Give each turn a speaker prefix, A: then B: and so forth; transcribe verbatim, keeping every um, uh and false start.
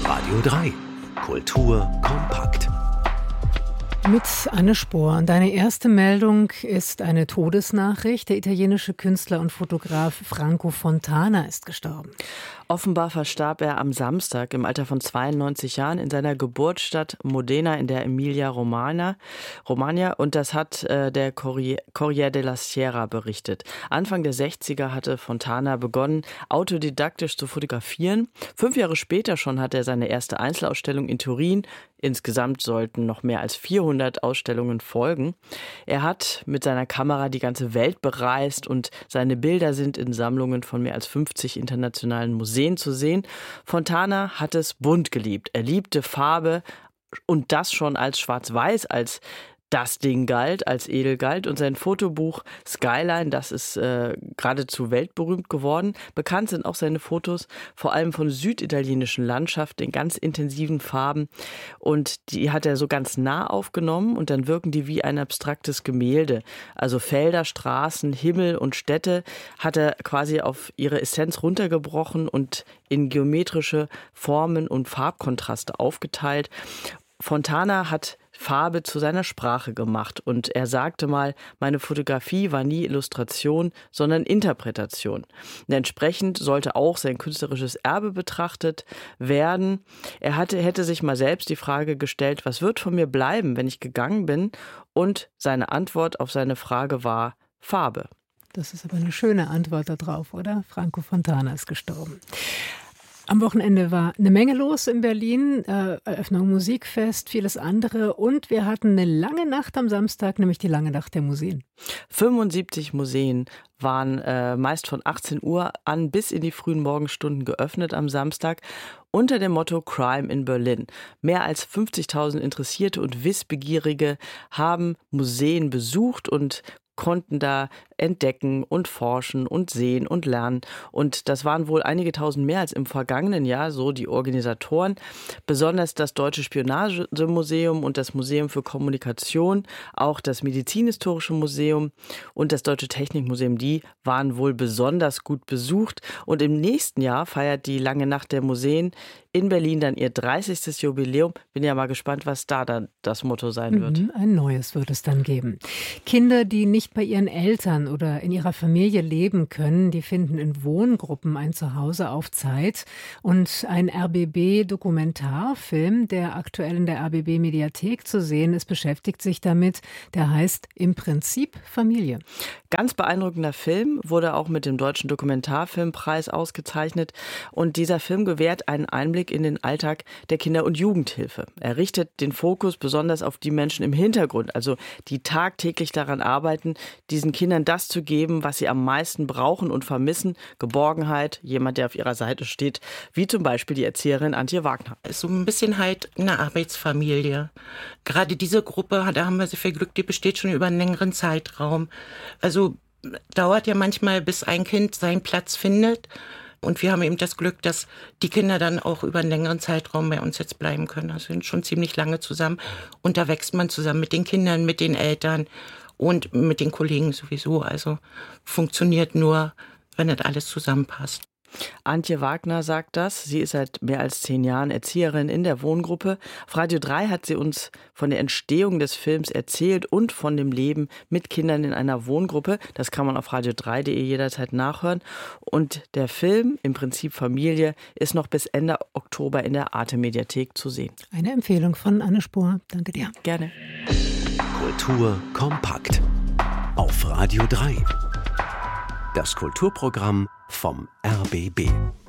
A: Radio drei. Kultur kompakt.
B: Mit Anne Spohr. Deine erste Meldung ist eine Todesnachricht. Der italienische Künstler und Fotograf Franco Fontana ist gestorben.
C: Offenbar verstarb er am Samstag im Alter von zweiundneunzig Jahren in seiner Geburtsstadt Modena in der Emilia-Romagna. Romagna, und das hat äh, der Corriere della Sera berichtet. Anfang der sechziger hatte Fontana begonnen, autodidaktisch zu fotografieren. Fünf Jahre später schon hatte er seine erste Einzelausstellung in Turin. Insgesamt sollten noch mehr als vierhundert Ausstellungen folgen. Er hat mit seiner Kamera die ganze Welt bereist und seine Bilder sind in Sammlungen von mehr als fünfzig internationalen Museen zu sehen. Fontana hat es bunt geliebt. Er liebte Farbe und das schon als Schwarz-Weiß, als das Ding galt, als edel galt. Und sein Fotobuch Skyline, das ist äh, geradezu weltberühmt geworden. Bekannt sind auch seine Fotos, vor allem von süditalienischen Landschaften in ganz intensiven Farben. Und die hat er so ganz nah aufgenommen und dann wirken die wie ein abstraktes Gemälde. Also Felder, Straßen, Himmel und Städte hat er quasi auf ihre Essenz runtergebrochen und in geometrische Formen und Farbkontraste aufgeteilt. Fontana hat Farbe zu seiner Sprache gemacht und er sagte mal, meine Fotografie war nie Illustration, sondern Interpretation. Und entsprechend sollte auch sein künstlerisches Erbe betrachtet werden. Er hatte, hätte sich mal selbst die Frage gestellt, was wird von mir bleiben, wenn ich gegangen bin? Und seine Antwort auf seine Frage war Farbe.
B: Das ist aber eine schöne Antwort darauf, oder? Franco Fontana ist gestorben. Am Wochenende war eine Menge los in Berlin, äh, Eröffnung Musikfest, vieles andere und wir hatten eine lange Nacht am Samstag, nämlich die lange Nacht der Museen.
C: fünfundsiebzig Museen waren äh, meist von achtzehn Uhr an bis in die frühen Morgenstunden geöffnet am Samstag unter dem Motto Crime in Berlin. Mehr als fünfzigtausend Interessierte und Wissbegierige haben Museen besucht und konnten da entdecken und forschen und sehen und lernen. Und das waren wohl einige tausend mehr als im vergangenen Jahr, so die Organisatoren. Besonders das Deutsche Spionagemuseum und das Museum für Kommunikation, auch das Medizinhistorische Museum und das Deutsche Technikmuseum, die waren wohl besonders gut besucht. Und im nächsten Jahr feiert die Lange Nacht der Museen in Berlin dann ihr dreißigstes Jubiläum. Bin ja mal gespannt, was da dann das Motto sein wird.
B: Mhm, ein neues wird es dann geben. Kinder, die nicht bei ihren Eltern oder in ihrer Familie leben können, die finden in Wohngruppen ein Zuhause auf Zeit. Und ein R B B-Dokumentarfilm, der aktuell in der R B B-Mediathek zu sehen ist, beschäftigt sich damit. Der heißt im Prinzip Familie.
C: Ganz beeindruckender Film, wurde auch mit dem Deutschen Dokumentarfilmpreis ausgezeichnet. Und dieser Film gewährt einen Einblick in den Alltag der Kinder- und Jugendhilfe. Er richtet den Fokus besonders auf die Menschen im Hintergrund, also die tagtäglich daran arbeiten, diesen Kindern das zu geben, was sie am meisten brauchen und vermissen. Geborgenheit, jemand, der auf ihrer Seite steht, wie zum Beispiel die Erzieherin Antje Wagner.
D: So ein bisschen halt eine Arbeitsfamilie. Gerade diese Gruppe, da haben wir sehr viel Glück, die besteht schon über einen längeren Zeitraum. Also dauert ja manchmal, bis ein Kind seinen Platz findet. Und wir haben eben das Glück, dass die Kinder dann auch über einen längeren Zeitraum bei uns jetzt bleiben können. Also sind schon ziemlich lange zusammen. Und da wächst man zusammen mit den Kindern, mit den Eltern und mit den Kollegen sowieso. Also funktioniert nur, wenn das alles zusammenpasst.
C: Antje Wagner sagt das. Sie ist seit mehr als zehn Jahren Erzieherin in der Wohngruppe. Auf Radio drei hat sie uns von der Entstehung des Films erzählt und von dem Leben mit Kindern in einer Wohngruppe. Das kann man auf radio drei punkt de jederzeit nachhören. Und der Film, im Prinzip Familie, ist noch bis Ende Oktober in der Arte-Mediathek zu sehen.
B: Eine Empfehlung von Anne Spohr. Danke dir.
C: Gerne.
A: Kultur kompakt. Auf Radio drei. Das Kulturprogramm vom R B B.